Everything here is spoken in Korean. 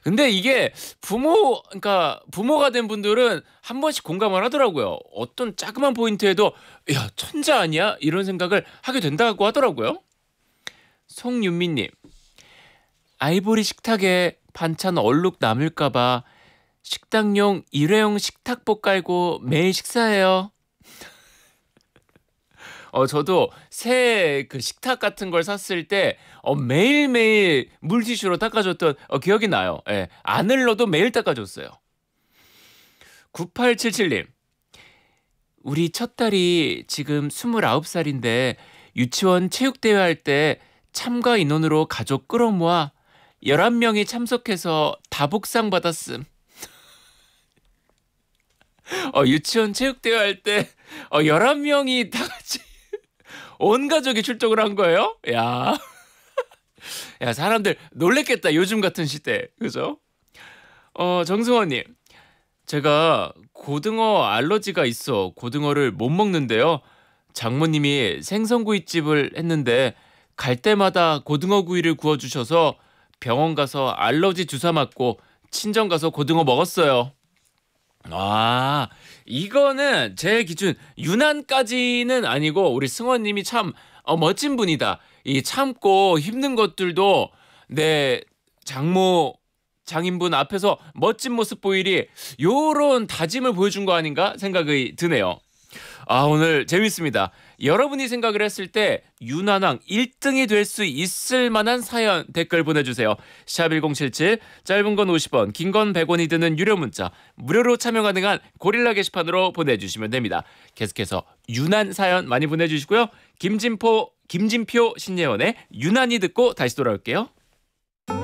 근데 이게 그러니까 부모가 된 분들은 한 번씩 공감을 하더라고요. 어떤 자그만 포인트에도 야, 천재 아니야? 이런 생각을 하게 된다고 하더라고요. 송윤미님, 아이보리 식탁에 반찬 얼룩 남을까봐 식당용 일회용 식탁보 깔고 매일 식사해요. 저도 새 그 식탁 같은 걸 샀을 때 매일매일 물티슈로 닦아줬던 기억이 나요. 예, 안 흘러도 매일 닦아줬어요. 9877님, 우리 첫딸이 지금 29살인데 유치원 체육대회 할 때 참가 인원으로 가족 끌어모아 11명이 참석해서 다복상 받았음. 유치원 체육대회 할 때 11명이 다 같이 온 가족이 출동을 한 거예요? 야, 야 사람들 놀랬겠다. 요즘 같은 시대. 그죠? 정승원님. 제가 고등어 알러지가 있어 고등어를 못 먹는데요. 장모님이 생선구이집을 했는데 갈 때마다 고등어 구이를 구워주셔서 병원 가서 알러지 주사 맞고 친정 가서 고등어 먹었어요. 아, 이거는 제 기준 유난까지는 아니고 우리 승원님이 참 멋진 분이다. 이 참고 힘든 것들도 내 장모 장인분 앞에서 멋진 모습 보이리 요런 다짐을 보여준 거 아닌가 생각이 드네요. 아, 오늘 재밌습니다. 여러분이 생각을 했을 때 윤한왕 1등이 될 수 있을 만한 사연 댓글 보내주세요. 샵1077 짧은 건 50원 긴 건 100원이 드는 유료 문자 무료로 참여 가능한 고릴라 게시판으로 보내주시면 됩니다. 계속해서 윤한 사연 많이 보내주시고요. 김진표 신예원의 유난히 듣고 다시 돌아올게요.